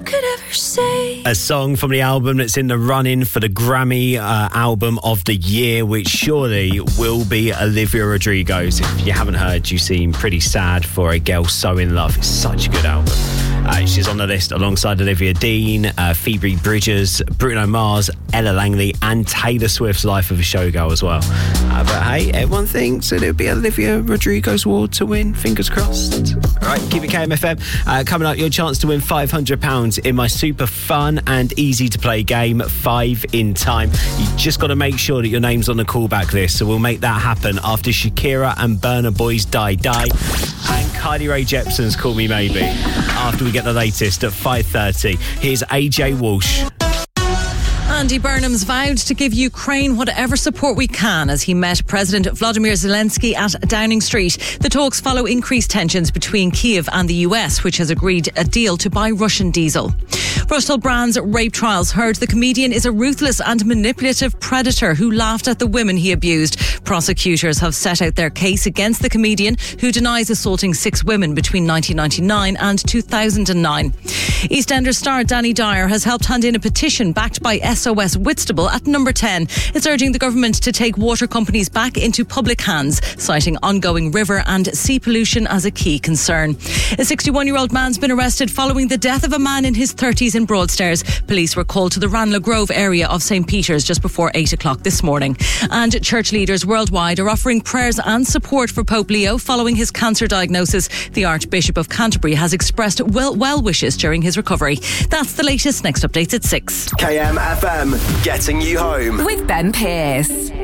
could ever say. A song from the album that's in the run-in for the Grammy album of the year, which surely will be Olivia Rodrigo's. If you haven't heard, you seem pretty sad for a girl so in love. It's such a good album. She's on the list alongside Olivia Dean, Phoebe Bridgers, Bruno Mars, Ella Langley and Taylor Swift's Life of a Showgirl as well. But hey, everyone thinks that it'll be Olivia Rodrigo's award to win. Fingers crossed. All right, keep it KMFM. Coming up, your chance to win £500 in my super fun and easy to play game, 5 in Time. You just got to make sure that your name's on the callback list, so we'll make that happen after Shakira and Burna Boy's Die Die and Kylie Rae Jepsen's Call Me Maybe. After we get the latest at 5:30, here's AJ Walsh. Andy Burnham's vowed to give Ukraine whatever support we can as he met President Vladimir Zelensky at Downing Street. The talks follow increased tensions between Kyiv and the US, which has agreed a deal to buy Russian diesel. Russell Brand's rape trials heard the comedian is a ruthless and manipulative predator who laughed at the women he abused. Prosecutors have set out their case against the comedian, who denies assaulting 6 women between 1999 and 2009. EastEnders star Danny Dyer has helped hand in a petition backed by SOS Whitstable at number 10. It's urging the government to take water companies back into public hands, citing ongoing river and sea pollution as a key concern. A 61-year-old man's been arrested following the death of a man in his 30s in Broadstairs. Police were called to the Ranelagh Grove area of St. Peter's just before 8 o'clock this morning. And church leaders worldwide are offering prayers and support for Pope Leo following his cancer diagnosis. The Archbishop of Canterbury has expressed well wishes during his recovery. That's the latest. Next updates at 6. KMFM, getting you home. With Ben Pearce.